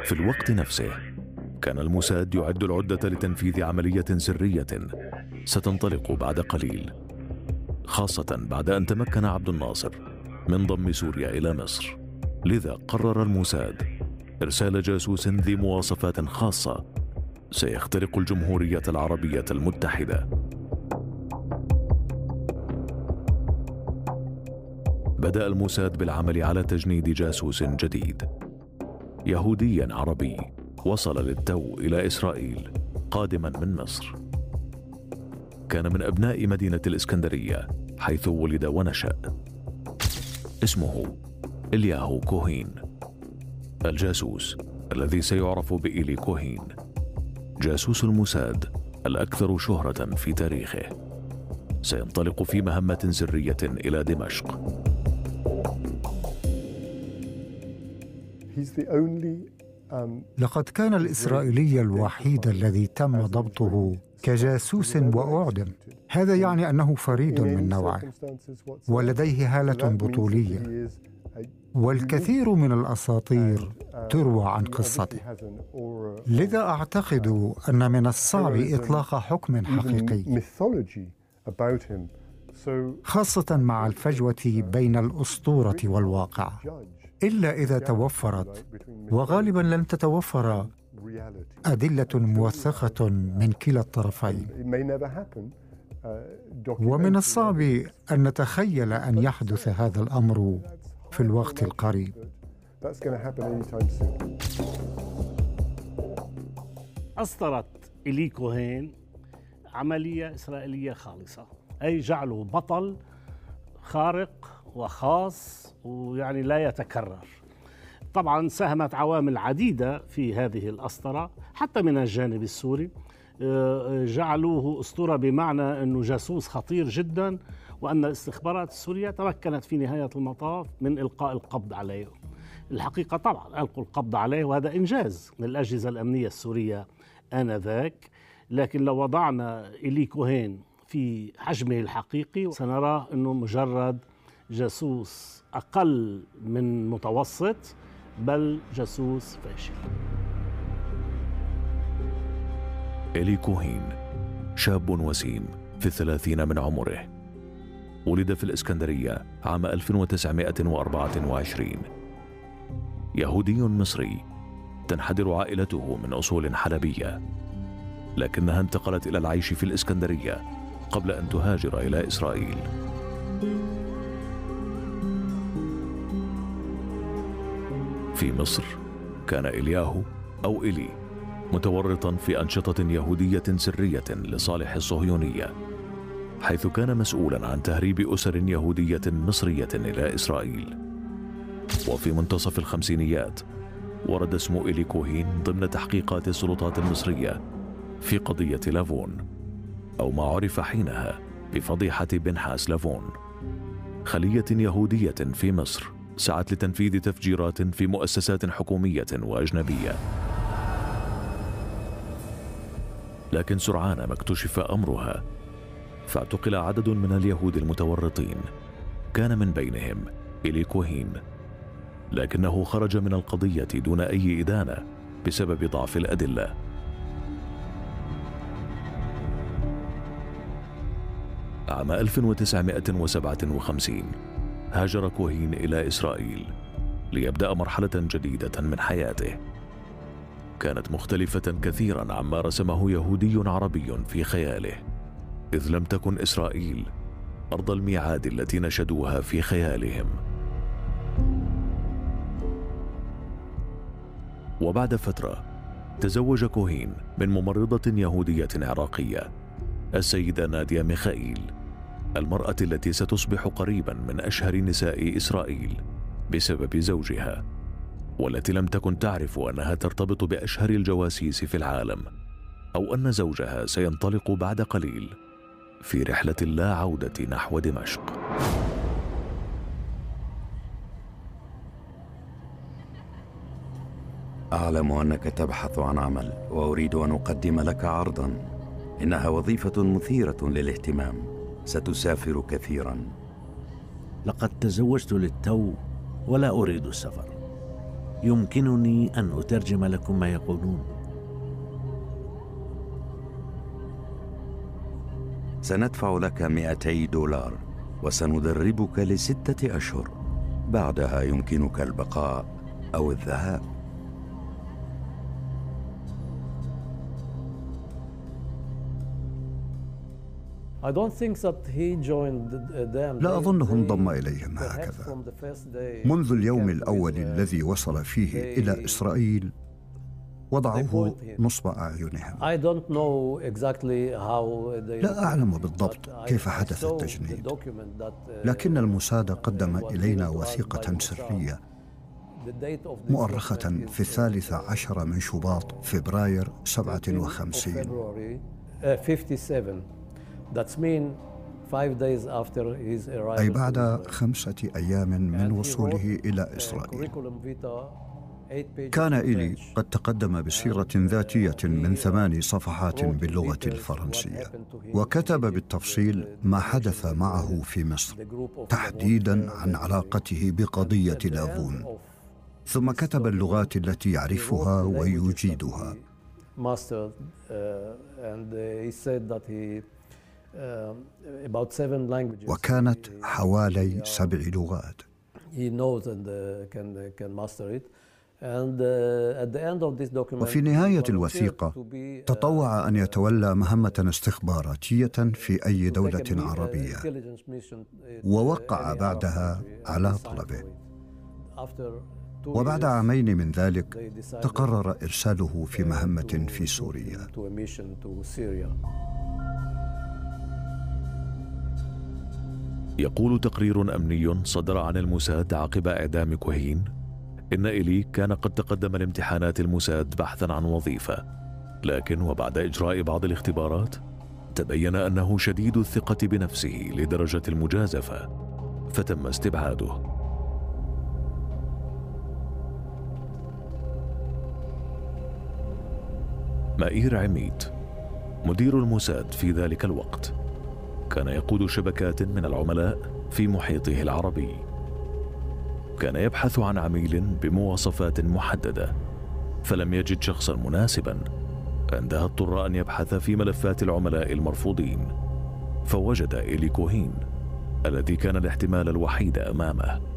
في الوقت نفسه كان الموساد يعد العدة لتنفيذ عملية سرية ستنطلق بعد قليل، خاصة بعد أن تمكن عبد الناصر من ضم سوريا إلى مصر. لذا قرر الموساد إرسال جاسوس ذي مواصفات خاصة سيخترق الجمهورية العربية المتحدة. بدأ الموساد بالعمل على تجنيد جاسوس جديد يهودي عربي وصل للتو إلى إسرائيل قادما من مصر. كان من أبناء مدينة الإسكندرية حيث ولد ونشأ. اسمه إلياهو كوهين، الجاسوس الذي سيعرف بإيلي كوهين، جاسوس الموساد الأكثر شهرة في تاريخه. سينطلق في مهمة سرية إلى دمشق. لقد كان الإسرائيلي الوحيد الذي تم ضبطه كجاسوس وأعدم. هذا يعني أنه فريد من نوعه ولديه هالة بطولية، والكثير من الأساطير تروى عن قصته. لذا أعتقد أن من الصعب إطلاق حكم حقيقي، خاصة مع الفجوة بين الأسطورة والواقع، إلا إذا توفرت، وغالباً لن تتوفر، أدلة موثقة من كلا الطرفين. ومن الصعب أن نتخيل أن يحدث هذا الأمر في الوقت القريب. أصدرت إيلي كوهين عملية إسرائيلية خالصة، أي جعله بطل خارق وخاص ويعني لا يتكرر. طبعا ساهمت عوامل عديدة في هذه الأسطرة حتى من الجانب السوري، جعلوه أسطورة بمعنى أنه جاسوس خطير جدا، وأن الاستخبارات السورية تمكنت في نهاية المطاف من إلقاء القبض عليه. الحقيقة طبعا ألقوا القبض عليه، وهذا إنجاز من الأجهزة الأمنية السورية آنذاك. لكن لو وضعنا إيلي كوهين في حجمه الحقيقي سنراه أنه مجرد جاسوس أقل من متوسط، بل جاسوس فاشل. إيلي كوهين شاب وسيم في 30 من عمره، ولد في الإسكندرية عام 1924. يهودي مصري، تنحدر عائلته من أصول حلبية، لكنها انتقلت إلى العيش في الإسكندرية قبل أن تهاجر إلى إسرائيل. في مصر كان إلياهو أو إيلي متورطا في أنشطة يهودية سرية لصالح الصهيونية، حيث كان مسؤولا عن تهريب أسر يهودية مصرية إلى إسرائيل. وفي منتصف الخمسينيات ورد اسم إيلي كوهين ضمن تحقيقات السلطات المصرية في قضية لافون، أو ما عرف حينها بفضيحة بنحاس لافون، خلية يهودية في مصر سعت لتنفيذ تفجيرات في مؤسسات حكومية وأجنبية. لكن سرعان ما اكتشف أمرها، فاعتقل عدد من اليهود المتورطين، كان من بينهم إيلي كوهين، لكنه خرج من القضية دون أي إدانة بسبب ضعف الأدلة. عام 1957 هاجر كوهين إلى إسرائيل ليبدأ مرحلة جديدة من حياته، كانت مختلفة كثيرا عما رسمه يهودي عربي في خياله، إذ لم تكن إسرائيل أرض الميعاد التي نشدوها في خيالهم. وبعد فترة تزوج كوهين من ممرضة يهودية عراقية، السيدة نادية ميخائيل، المرأة التي ستصبح قريبا من أشهر نساء إسرائيل بسبب زوجها، والتي لم تكن تعرف أنها ترتبط بأشهر الجواسيس في العالم، أو أن زوجها سينطلق بعد قليل في رحلة لا عودة نحو دمشق. أعلم أنك تبحث عن عمل، وأريد أن أقدم لك عرضا. إنها وظيفة مثيرة للاهتمام، ستسافر كثيرا. لقد تزوجت للتو ولا أريد السفر. يمكنني أن أترجم لكم ما يقولون. سندفع لك $200 وسندربك ل6 أشهر. بعدها يمكنك البقاء أو الذهاب. لا أظنه انضم إليهم هكذا. منذ اليوم الأول الذي وصل فيه إلى إسرائيل وضعوه نصب أعينهم. لا أعلم بالضبط كيف حدث التجنيد، لكن الموساد قدم إلينا وثيقة سرية مؤرخة في 13 من شباط فبراير 57. أي بعد 5 أيام من وصوله إلى إسرائيل. كان إيلي قد تقدم بسيرة ذاتية من 8 صفحات باللغة الفرنسية، وكتب بالتفصيل ما حدث معه في مصر، تحديداً عن علاقته بقضية لافون. ثم كتب اللغات التي يعرفها ويجيدها. وكانت حوالي 7 لغات. وفي نهاية الوثيقة تطوع أن يتولى مهمة استخباراتية في أي دولة عربية، ووقع بعدها على طلبه. وبعد 2 عام من ذلك تقرر إرساله في مهمة في سوريا. يقول تقرير أمني صدر عن الموساد عقب إعدام كوهين إن إيلي كان قد تقدم لامتحانات الموساد بحثاً عن وظيفة، لكن وبعد إجراء بعض الاختبارات تبين أنه شديد الثقة بنفسه لدرجة المجازفة، فتم استبعاده. مائير عميد مدير الموساد في ذلك الوقت كان يقود شبكات من العملاء في محيطه العربي. كان يبحث عن عميل بمواصفات محددة، فلم يجد شخصا مناسبا. عندها اضطر أن يبحث في ملفات العملاء المرفوضين، فوجد إيلي كوهين الذي كان الاحتمال الوحيد أمامه.